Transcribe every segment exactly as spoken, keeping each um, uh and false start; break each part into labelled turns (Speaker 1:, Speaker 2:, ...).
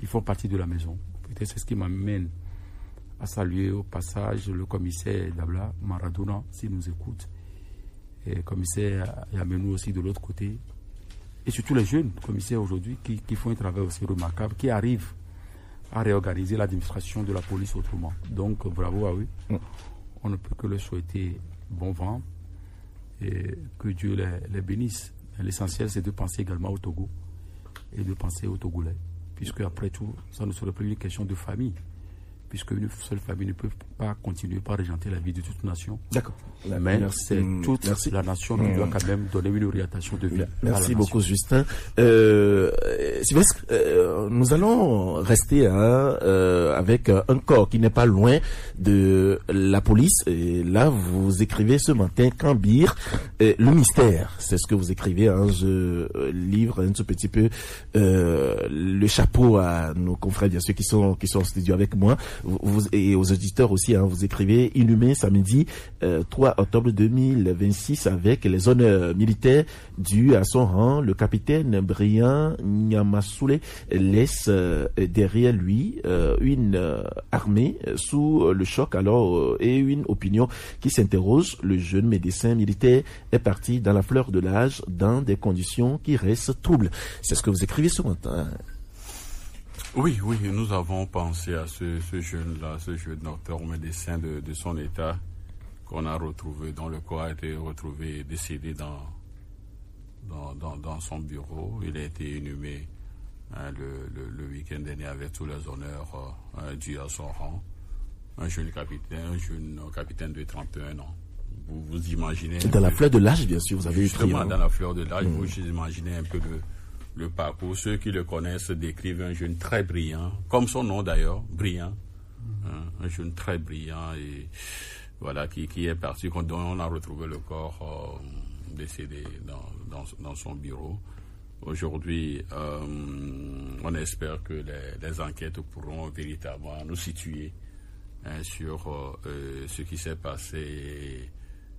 Speaker 1: font partie de la maison. Peut-être c'est ce qui m'amène à saluer au passage le commissaire Dabla Maradona, s'il nous écoute, et le commissaire Yamenou aussi de l'autre côté, et surtout les jeunes commissaires aujourd'hui qui, qui font un travail aussi remarquable, qui arrivent à réorganiser l'administration de la police autrement. Donc bravo à eux. Mm. On ne peut que leur souhaiter bon vent et que Dieu les, les bénisse. L'essentiel, c'est de penser également au Togo et de penser aux Togolais, puisque après tout, ça ne serait plus une question de famille, puisque une seule famille ne peut pas continuer par régenter la vie de toute nation.
Speaker 2: D'accord.
Speaker 1: Mais c'est toute merci. La nation qui mmh. doit quand même donner une orientation de vie.
Speaker 2: Merci beaucoup, Justin. Euh, Sylvestre, euh, nous allons rester hein, euh, avec un corps qui n'est pas loin de la police. Et là, vous écrivez ce matin, Cambir, euh, le mystère. C'est ce que vous écrivez. Hein, je livre un tout petit peu euh, le chapeau à nos confrères, bien sûr, qui sont qui sont en studio avec moi. Vous, et aux auditeurs aussi, hein, vous écrivez inhumé samedi euh, trois octobre deux mille vingt-six avec les honneurs militaires dus à son rang. Le capitaine Brian Nyamasoule laisse euh, derrière lui euh, une euh, armée sous le choc alors euh, et une opinion qui s'interroge. Le jeune médecin militaire est parti dans la fleur de l'âge dans des conditions qui restent troubles. C'est ce que vous écrivez ce matin.
Speaker 3: Oui, oui, nous avons pensé à ce, ce jeune-là, ce jeune docteur médecin de, de son état qu'on a retrouvé, dont le corps a été retrouvé décédé dans, dans, dans, dans son bureau. Il a été inhumé hein, le, le, le week-end dernier avec tous les honneurs euh, dus à son rang. Un jeune capitaine, un jeune capitaine de trente et un ans. Vous vous imaginez...
Speaker 2: Dans la fleur de l'âge, bien sûr, vous avez
Speaker 3: justement,
Speaker 2: écrit. Hein.
Speaker 3: Dans la fleur de l'âge,
Speaker 2: mmh.
Speaker 3: vous imaginez un peu le... le parcours. Ceux qui le connaissent décrivent un jeune très brillant, comme son nom d'ailleurs, brillant. Mmh. Hein, un jeune très brillant et voilà, qui, qui est parti, dont on a retrouvé le corps euh, décédé dans, dans, dans son bureau. Aujourd'hui, euh, on espère que les, les enquêtes pourront véritablement nous situer hein, sur euh, ce qui s'est passé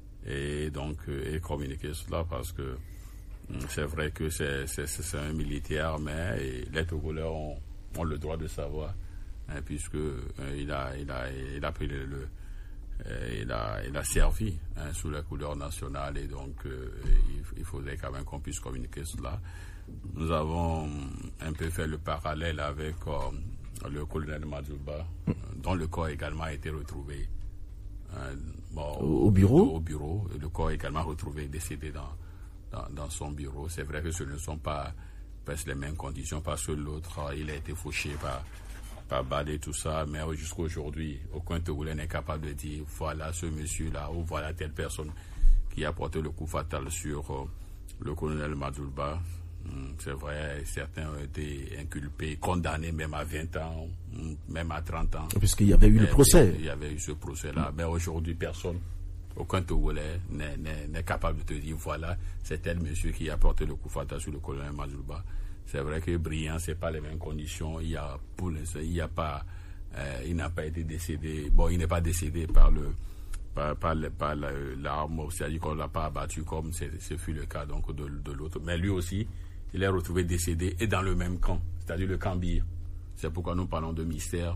Speaker 3: et, et donc euh, et communiquer cela parce que c'est vrai que c'est, c'est, c'est un militaire, mais les Togolais ont, ont le droit de savoir, hein, puisque euh, il a, il a, il a pris le, le euh, il a, il a servi hein, sous la couleur nationale et donc euh, il, il faudrait quand même qu'on puisse communiquer cela. Nous avons un peu fait le parallèle avec euh, le colonel Madjouba, euh, dont le corps également a été retrouvé hein, bon,
Speaker 2: au bureau.
Speaker 3: Au, au bureau, et le corps également retrouvé décédé dans Dans, dans son bureau. C'est vrai que ce ne sont pas presque les mêmes conditions parce que l'autre, il a été fauché par, par balle et tout ça, mais jusqu'à aujourd'hui, aucun Togolais n'est capable de dire voilà ce monsieur-là ou voilà telle personne qui a porté le coup fatal sur euh, le colonel Madjouba. Hum, c'est vrai, certains ont été inculpés, condamnés même à vingt ans, même à trente ans.
Speaker 2: Puisqu'il y avait eu le procès.
Speaker 3: Il y avait eu ce procès-là, mais aujourd'hui, personne aucun Togolais n'est, n'est, n'est capable de te dire voilà, c'est tel monsieur qui a porté le coup fatal sur le colonel Madjouba. C'est vrai que brillant, c'est pas les mêmes conditions. Il y a pour l'instant, il y a pas, euh, il n'a pas été décédé. Bon, il n'est pas décédé par le, par, par, le, par la, l'arme, c'est-à-dire qu'on l'a pas abattu comme c'est, ce fut le cas donc de, de l'autre. Mais lui aussi, il est retrouvé décédé et dans le même camp, c'est-à-dire le camp Bir. C'est pourquoi nous parlons de mystère,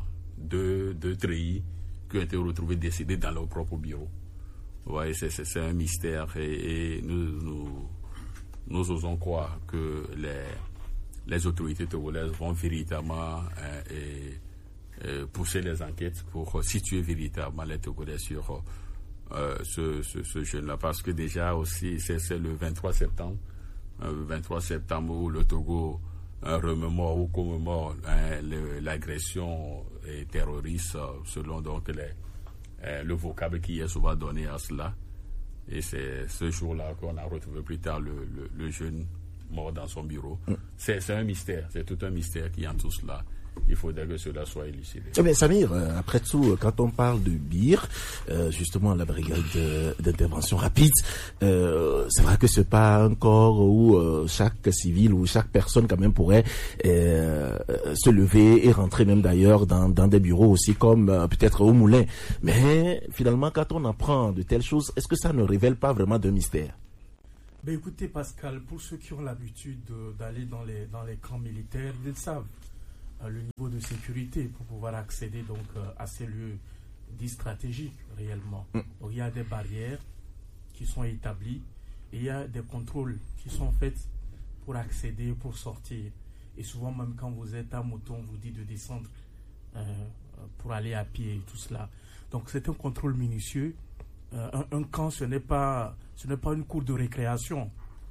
Speaker 3: de de treillis qui ont été retrouvés décédés dans leur propre bureau. Ouais, c'est, c'est, c'est un mystère et, et nous, nous, nous osons croire que les, les autorités togolaises vont véritablement euh, et, et pousser les enquêtes pour situer véritablement les Togolais sur euh, ce, ce, ce jeune-là. Parce que déjà aussi, c'est, c'est le vingt-trois septembre, euh, vingt-trois septembre où le Togo euh, remémore ou commémore hein, le, l'agression terroriste selon donc les Euh, le vocable qui est souvent donné à cela. Et c'est ce jour-là qu'on a retrouvé plus tard le, le, le jeune mort dans son bureau. Mm. C'est, c'est un mystère, c'est tout un mystère qui entoure cela. Il faudrait que cela soit élucidé.
Speaker 2: Eh bien, Samir, euh, après tout, quand on parle de Bir, euh, justement la brigade de, d'intervention rapide, euh, c'est vrai que c'est pas un corps où euh, chaque civil ou chaque personne quand même pourrait euh, se lever et rentrer même d'ailleurs dans, dans des bureaux aussi comme euh, peut-être au Moulin. Mais finalement, quand on apprend de telles choses, est-ce que ça ne révèle pas vraiment de mystère?
Speaker 4: Ben écoutez Pascal, pour ceux qui ont l'habitude de, d'aller dans les, dans les camps militaires, ils le savent. euh, le niveau de sécurité pour pouvoir accéder donc euh, à ces lieux dits stratégiques réellement. Mm. Donc, il y a des barrières qui sont établies et il y a des contrôles qui sont faits pour accéder, pour sortir. Et souvent, même quand vous êtes à moto, on vous dit de descendre euh, pour aller à pied et tout cela. Donc, c'est un contrôle minutieux. Euh, un, un camp, ce n'est pas, ce n'est pas une cour de récréation.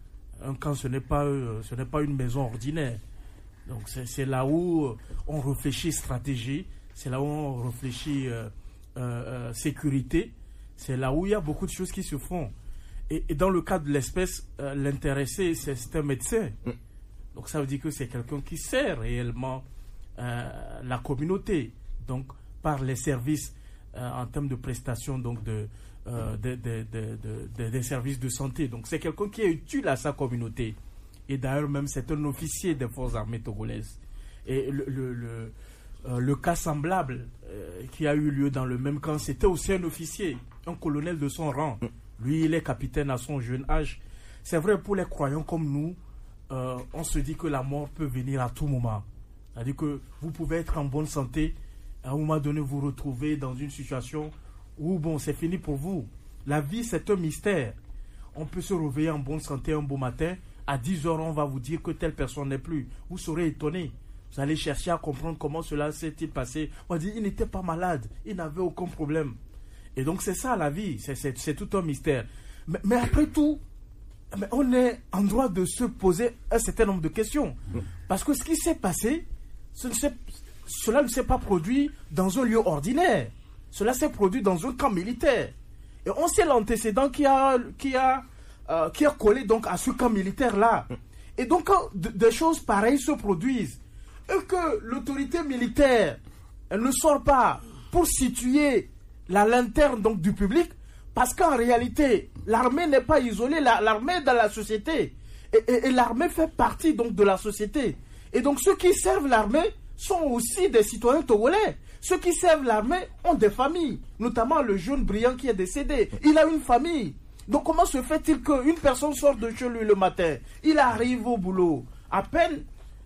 Speaker 4: Un camp, ce n'est pas, euh, ce n'est pas une maison ordinaire. Donc, c'est, c'est là où on réfléchit stratégie, c'est là où on réfléchit euh, euh, euh, sécurité, c'est là où il y a beaucoup de choses qui se font. Et, et dans le cas de l'espèce, euh, l'intéressé, c'est, c'est un médecin. Donc, ça veut dire que c'est quelqu'un qui sert réellement euh, la communauté. Donc, par les services euh, en termes de prestations donc de, euh, de, de, de, de, de, des services de santé. Donc, c'est quelqu'un qui est utile à sa communauté. Et d'ailleurs, même, c'est un officier des forces armées togolaises. Et le, le, le, euh, le cas semblable euh, qui a eu lieu dans le même camp, c'était aussi un officier, un colonel de son rang. Lui, il est capitaine à son jeune âge. C'est vrai, pour les croyants comme nous, euh, on se dit que la mort peut venir à tout moment. C'est-à-dire que vous pouvez être en bonne santé, à un moment donné, vous retrouvez dans une situation où, bon, c'est fini pour vous. La vie, c'est un mystère. On peut se réveiller en bonne santé un beau matin. À dix heures, on va vous dire que telle personne n'est plus. Vous serez étonné. Vous allez chercher à comprendre comment cela s'est-il passé. On dit il n'était pas malade. Il n'avait aucun problème. Et donc, c'est ça la vie. C'est, c'est, c'est tout un mystère. Mais, mais après tout, mais on est en droit de se poser un certain nombre de questions. Parce que ce qui s'est passé, ce ne s'est, cela ne s'est pas produit dans un lieu ordinaire. Cela s'est produit dans un camp militaire. Et on sait l'antécédent qui a, qui a, euh, qui a collé donc à ce camp militaire-là. Et donc, quand de, des choses pareilles se produisent, et que l'autorité militaire elle ne sort pas pour situer la lanterne donc, du public, parce qu'en réalité, l'armée n'est pas isolée, la, l'armée est dans la société. Et, et, et l'armée fait partie donc, de la société. Et donc, ceux qui servent l'armée sont aussi des citoyens togolais. Ceux qui servent l'armée ont des familles, notamment le jeune brillant qui est décédé. Il a une famille. Donc, comment se fait-il qu'une personne sort de chez lui le matin, il arrive au boulot, à peine,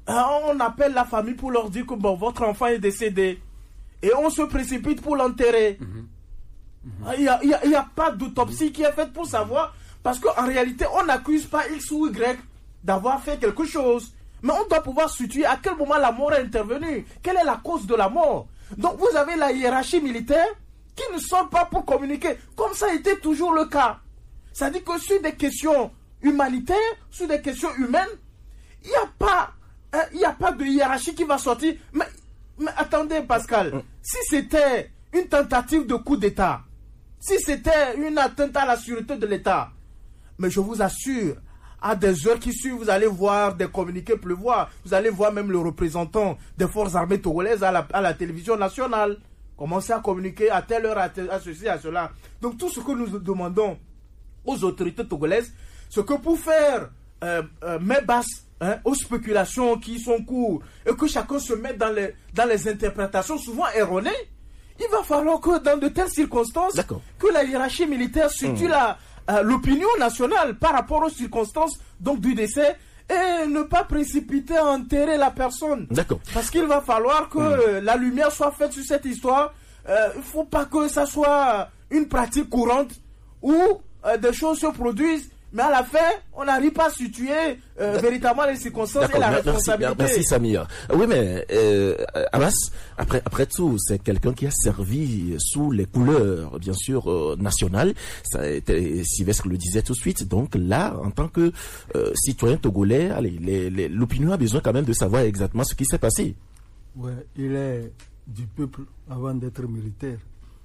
Speaker 4: on appelle la famille pour leur dire que bon, votre enfant est décédé. Et on se précipite pour l'enterrer. Mm-hmm. Il n'y a, il y a, il y a pas d'autopsie qui est faite pour savoir. Parce qu'en réalité, on n'accuse pas X ou Y d'avoir fait quelque chose. Mais on doit pouvoir situer à quel moment la mort est intervenue. Quelle est la cause de la mort. Donc vous avez la hiérarchie militaire qui ne sort pas pour communiquer. Comme ça a été toujours le cas. C'est-à-dire que sur des questions humanitaires, sur des questions humaines, il n'y a pas... il n'y a pas de hiérarchie qui va sortir. Mais, mais attendez, Pascal. Si c'était une tentative de coup d'État, si c'était une atteinte à la sûreté de l'État, mais je vous assure, à des heures qui suivent, vous allez voir des communiqués pleuvoir. Vous allez voir même le représentant des forces armées togolaises à la, à la télévision nationale commencer à communiquer à telle heure, à, telle, à ceci, à cela. Donc tout ce que nous demandons aux autorités togolaises, c'est que pour faire euh, euh, main basse Hein, aux spéculations qui sont courtes et que chacun se mette dans les, dans les interprétations souvent erronées, il va falloir que dans de telles circonstances, D'accord. que la hiérarchie militaire situe mmh. la, euh, l'opinion nationale par rapport aux circonstances donc, du décès et ne pas précipiter à enterrer la personne. D'accord. Parce qu'il va falloir que mmh. euh, la lumière soit faite sur cette histoire. Euh, il ne faut pas que ça soit une pratique courante où euh, des choses se produisent. Mais à la fin, on n'arrive pas à situer euh, véritablement les circonstances D'accord, et la merci, responsabilité.
Speaker 2: Merci Samir. Oui, mais euh, Abbas, après, après tout, c'est quelqu'un qui a servi sous les couleurs, bien sûr, euh, nationales. Ça a été, Sylvestre le disait tout de suite. Donc là, en tant que euh, citoyen togolais, allez, les, les, l'opinion a besoin quand même de savoir exactement ce qui s'est passé.
Speaker 5: Ouais, il est du peuple avant d'être militaire.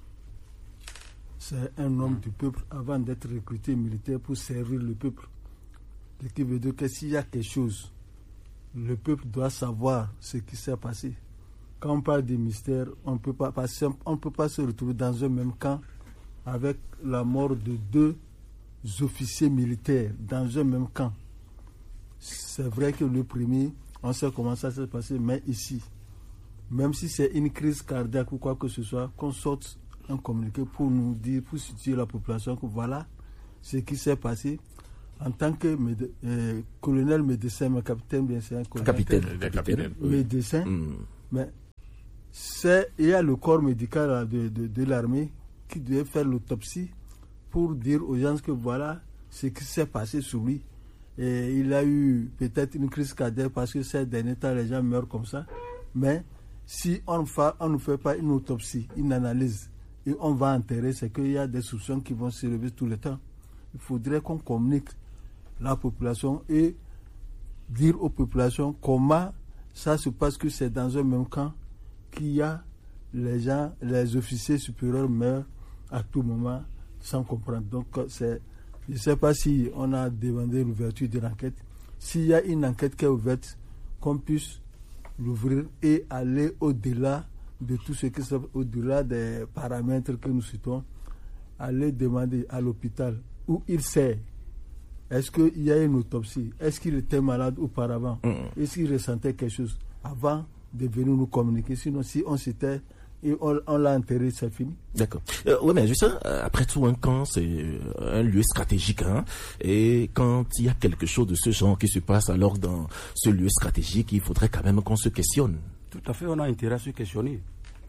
Speaker 5: C'est un homme du peuple avant d'être recruté militaire pour servir le peuple. Ce qui veut dire que s'il y a quelque chose, le peuple doit savoir ce qui s'est passé. Quand on parle des mystères, on peut pas passer, on ne peut pas se retrouver dans un même camp avec la mort de deux officiers militaires dans un même camp. C'est vrai que le premier, on sait comment ça s'est passé, mais ici, même si c'est une crise cardiaque ou quoi que ce soit, qu'on sorte un communiqué pour nous dire, pour situer la population que voilà ce qui s'est passé. En tant que méde, euh, colonel médecin, mais capitaine, bien c'est un colonel.
Speaker 2: Capitaine, capitaine,
Speaker 5: médecin,
Speaker 2: oui.
Speaker 5: Mais c'est, il y a le corps médical de, de, de l'armée qui devait faire l'autopsie pour dire aux gens que voilà ce qui s'est passé sur lui. Et il a eu peut-être une crise cardiaque parce que ces derniers temps, les gens meurent comme ça. Mais si on, fa, on ne fait pas une autopsie, une analyse, et on va enterrer, c'est qu'il y a des soupçons qui vont se lever tout le temps. Il faudrait qu'on communique la population et dire aux populations comment ça se passe, que c'est dans un même camp qu'il y a les gens, les officiers supérieurs meurent à tout moment sans comprendre. Donc, c'est, je ne sais pas si on a demandé l'ouverture d'une enquête. S'il y a une enquête qui est ouverte, qu'on puisse l'ouvrir et aller au-delà de tout ce qui est au-delà des paramètres que nous citons, aller demander à l'hôpital où il sait. Est-ce qu'il y a une autopsie? Est-ce qu'il était malade auparavant? Mmh. Est-ce qu'il ressentait quelque chose avant de venir nous communiquer? Sinon, si on s'était et on, on l'a enterré, c'est fini. D'accord.
Speaker 2: Euh, oui, mais juste, euh, après tout, un camp, c'est un lieu stratégique. Hein, et quand il y a quelque chose de ce genre qui se passe alors dans ce lieu stratégique, il faudrait quand même qu'on se questionne.
Speaker 1: Tout à fait, on a intérêt à se questionner.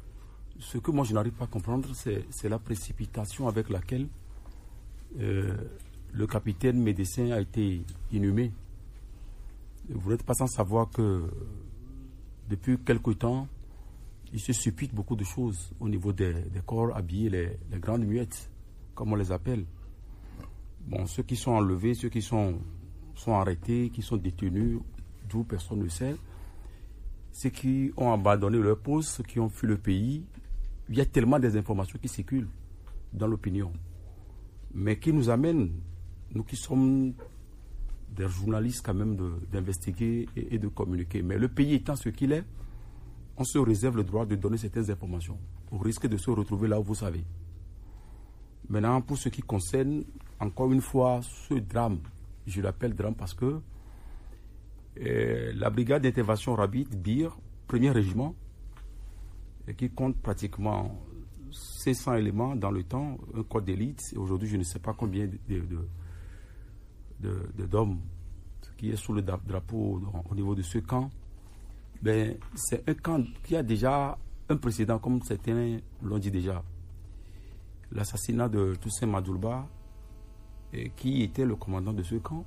Speaker 1: Ce que moi, je n'arrive pas à comprendre, c'est, c'est la précipitation avec laquelle euh, le capitaine médecin a été inhumé. Vous n'êtes pas sans savoir que depuis quelque temps, il se suppute beaucoup de choses au niveau des, des corps habillés, les, les grandes muettes, comme on les appelle. Bon, ceux qui sont enlevés, ceux qui sont, sont arrêtés, qui sont détenus, d'où personne ne sait, ceux qui ont abandonné leur poste, ceux qui ont fui le pays, il y a tellement des informations qui circulent dans l'opinion, mais qui nous amènent, nous qui sommes des journalistes quand même, de, d'investiguer et, et de communiquer. Mais le pays étant ce qu'il est, on se réserve le droit de donner certaines informations, au risque de se retrouver là où vous savez. Maintenant, pour ce qui concerne, encore une fois, ce drame, je l'appelle drame parce que euh, la brigade d'intervention rapide, B I R, premier régiment, et qui compte pratiquement six cents éléments dans le temps, un corps d'élite, et aujourd'hui je ne sais pas combien de, de, de, de, d'hommes qui est sous le drapeau au niveau de ce camp. Ben, c'est un camp qui a déjà un précédent, comme certains l'ont dit déjà. L'assassinat de Toussaint Madoulba, et qui était le commandant de ce camp.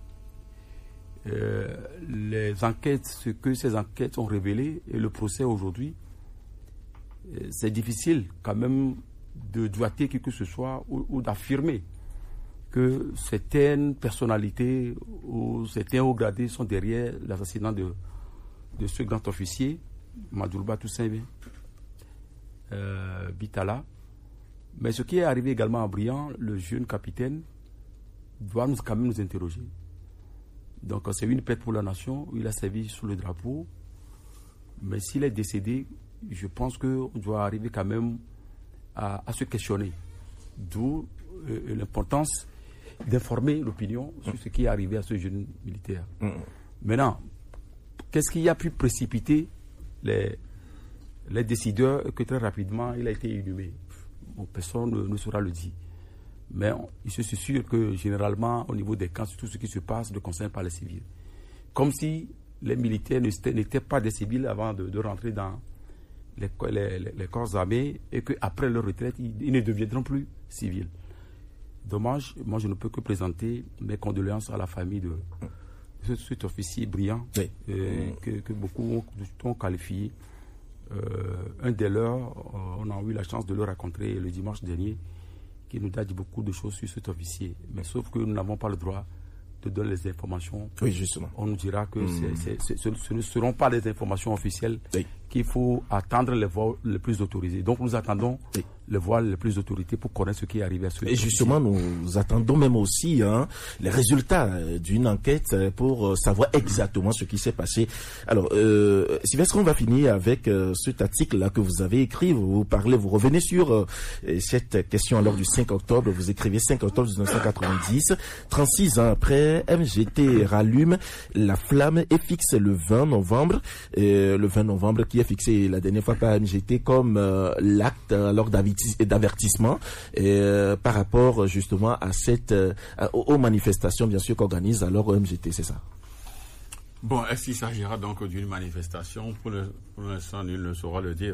Speaker 1: Euh, les enquêtes, ce que ces enquêtes ont révélé, et le procès aujourd'hui, euh, c'est difficile quand même de doiter qui que ce soit ou, ou d'affirmer que certaines personnalités ou certains hauts gradés sont derrière l'assassinat de de ce grand officier, Madoulba Toussaint euh, Bitala. Mais ce qui est arrivé également à Briand, le jeune capitaine, doit nous, quand même nous interroger. Donc c'est une perte pour la nation, il a servi sous le drapeau, mais s'il est décédé, je pense qu'on doit arriver quand même à, à se questionner. D'où euh, l'importance d'informer l'opinion sur ce qui est arrivé à ce jeune militaire. Mmh. Maintenant, qu'est-ce qui a pu précipiter les, les décideurs que très rapidement il a été inhumé? Bon, personne ne, ne saura le dire. Mais on, il se sûr que généralement, au niveau des camps, tout ce qui se passe ne concerne pas les civils. Comme si les militaires n'étaient, n'étaient pas des civils avant de, de rentrer dans les, les, les corps armés et qu'après leur retraite, ils, ils ne deviendront plus civils. Dommage, moi je ne peux que présenter mes condoléances à la famille de cet officier brillant, oui. euh, mmh. que, que beaucoup ont qualifié. Euh, un des leurs, euh, on a eu la chance de le rencontrer le dimanche dernier, qui nous a dit beaucoup de choses sur cet officier. Mais sauf que nous n'avons pas le droit de donner les informations.
Speaker 2: Oui, justement.
Speaker 1: On nous dira que mmh. c'est, c'est, c'est, ce ne seront pas les informations officielles, oui. qu'il faut attendre les voies les plus autorisées. Donc nous attendons oui. les voies les plus autorisées pour connaître ce qui est arrivé à ce.
Speaker 2: Et justement, nous attendons même aussi hein, les résultats d'une enquête pour savoir exactement ce qui s'est passé. Alors, euh, Sylvestre, on va finir avec euh, cet article-là que vous avez écrit. Vous parlez, vous revenez sur euh, cette question alors du cinq octobre. Vous écrivez cinq octobre dix-neuf cent quatre-vingt-dix. trente-six ans après, M G T rallume la flamme et fixe le vingt novembre. Euh, le vingt novembre qui est fixé la dernière fois par M G T comme euh, l'acte alors d'avertissement euh, par rapport justement à cette euh, aux manifestations bien sûr qu'organise alors M G T, c'est ça?
Speaker 3: Bon, est-ce qu'il s'agira donc d'une manifestation? Pour l'instant, nul ne saura le dire.